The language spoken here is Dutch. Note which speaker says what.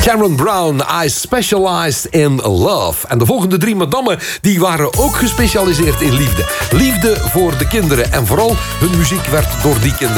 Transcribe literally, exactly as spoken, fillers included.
Speaker 1: Sharon Brown, I Specialized in Love. En de volgende drie madammen die waren ook gespecialiseerd in liefde. Liefde voor de kinderen. En vooral hun muziek werd door die kinderen